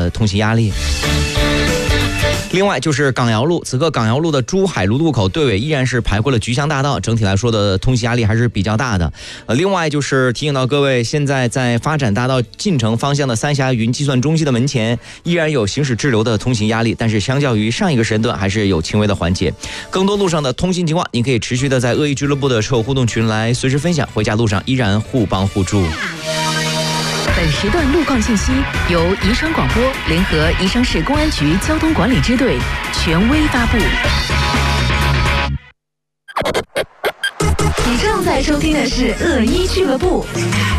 的通行压力。另外就是港瑶路，此刻港瑶路的珠海路路口队尾依然是排过了菊香大道，整体来说的通行压力还是比较大的。另外就是提醒到各位，现在在发展大道进城方向的三峡云计算中心的门前依然有行驶滞留的通行压力，但是相较于上一个时间段还是有轻微的缓解。更多路上的通行情况，您可以持续的在恶意俱乐部的车友互动群来随时分享。回家路上依然互帮互助。 本时段路况信息由宜昌广播联合宜昌市公安局交通管理支队权威发布。你正在收听的是恶意俱乐部。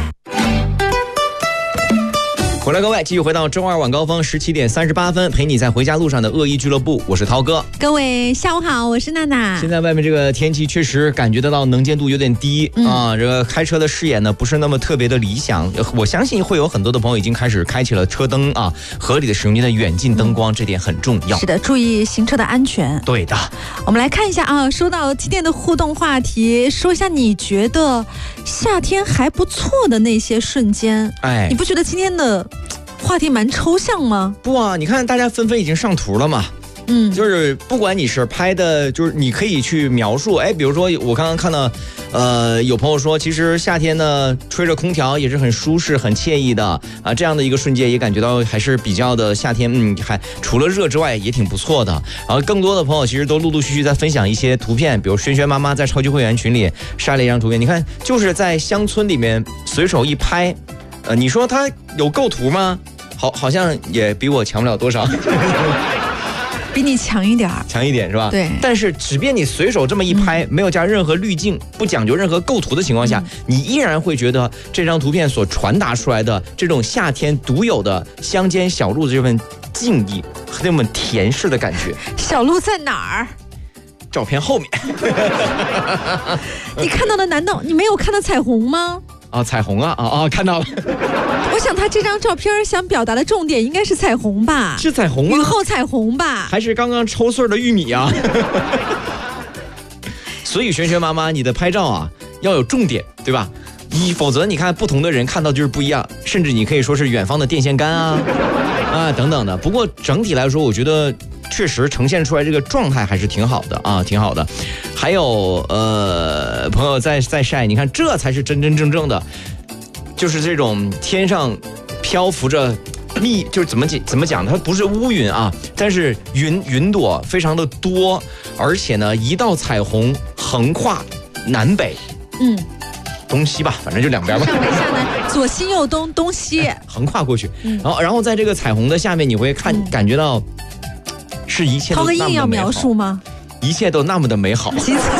回来各位，继续回到周二晚高峰17点38分，陪你在回家路上的恶意俱乐部，我是涛哥。 各位下午好，我是娜娜。 现在外面这个天气确实感觉得到能见度有点低啊，这个开车的视野呢不是那么特别的理想。我相信会有很多的朋友已经开始开启了车灯啊，合理的使用您的远近灯光，这点很重要。 是的，注意行车的安全。 对的。 我们来看一下啊，说到今天的互动话题，说一下你觉得夏天还不错的那些瞬间。你不觉得今天的话题蛮抽象吗？ 不啊，你看大家纷纷已经上图了嘛。就是不管你是拍的，就是你可以去描述。比如说我刚刚看到，有朋友说，其实夏天呢吹着空调也是很舒适、很惬意的啊。这样的一个瞬间也感觉到还是比较的夏天，还除了热之外也挺不错的。然后更多的朋友其实都陆陆续续在分享一些图片，比如轩轩妈妈在超级会员群里晒了一张图片，你看就是在乡村里面随手一拍，你说它有构图吗？好像也比我强不了多少。 比你强一点是吧？ 对。 但是即便你随手这么一拍，没有加任何滤镜，不讲究任何构图的情况下，你依然会觉得这张图片所传达出来的这种夏天独有的乡间小路的这份静谧和这么甜适的感觉。 小路在哪儿？ 照片后面。 你看到的难道你没有看到彩虹吗？ 彩虹看到了。 我想他这张照片想表达的重点应该是彩虹吧？ 是彩虹吗？ 雨后彩虹吧？ 还是刚刚抽穗的玉米啊？所以轩轩妈妈，你的拍照啊要有重点，对吧？否则你看不同的人看到就是不一样，甚至你可以说是远方的电线杆啊等等的。不过整体来说，我觉得确实呈现出来这个状态还是挺好的啊，挺好的。还有朋友在晒，你看这才是真真正正的，就是这种天上漂浮着就是怎么讲呢？它不是乌云啊，但是云朵非常的多，而且呢一道彩虹横跨南北，东西吧，反正就两边吧， 上北下南，左西右东，东西横跨过去。然后在这个彩虹的下面，你会感觉到是一切都那么的美好。涛哥硬要描述吗？ 一切都那么的美好。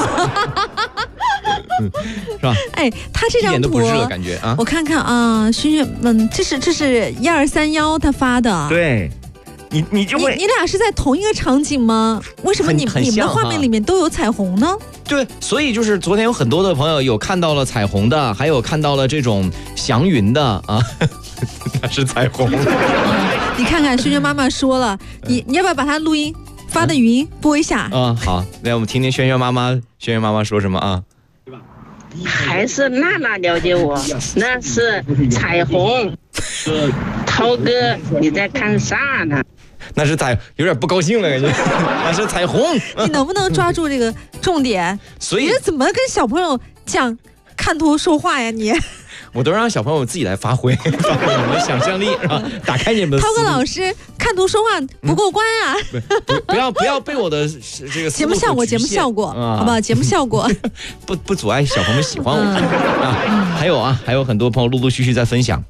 是吧？ 他这张图一点都不热感觉啊！ 我看看啊，轩轩们，这是1231他发的。 对，你就会， 你俩是在同一个场景吗？为什么你们的画面里面都有彩虹呢？ 对，所以就是昨天有很多的朋友有看到了彩虹的，还有看到了这种祥云的啊，那是彩虹。 你看看轩轩妈妈说了，你要不要把它录音发的语音播一下？ 好，来我们听听轩轩妈妈说什么啊？ 还是娜娜了解我，那是彩虹。涛哥，你在看啥呢？ 那是有点不高兴了，感觉。那是彩虹。 你能不能抓住这个重点？ 所以你是怎么跟小朋友讲看图说话呀你？ 我都让小朋友自己来发挥你们的想象力，是吧？打开你们的思路。 涛哥老师看图说话不过关啊！ 不要被我的这个节目效果，好不好？节目效果不阻碍小朋友们喜欢我啊！还有很多朋友陆陆续续在分享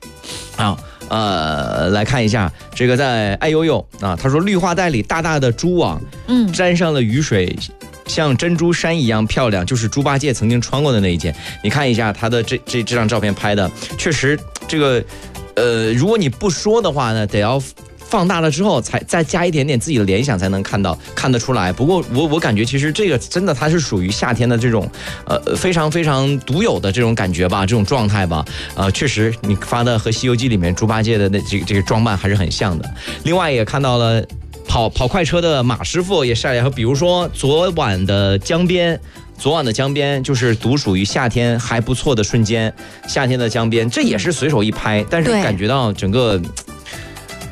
来看一下这个在爱悠悠啊，他说绿化带里大大的蛛网，沾上了雨水。像珍珠山一样漂亮，就是猪八戒曾经穿过的那一件。你看一下他的这张照片拍的，确实这个如果你不说的话呢，得要放大了之后再加一点点自己的联想才能看得出来。不过我感觉其实这个真的它是属于夏天的这种非常非常独有的这种感觉吧，这种状态吧。确实你发的和《西游记》里面猪八戒的这个装扮还是很像的。另外也看到了。跑快车的马师傅也晒了，比如说昨晚的江边就是独属于夏天还不错的瞬间。夏天的江边，这也是随手一拍，但是感觉到整个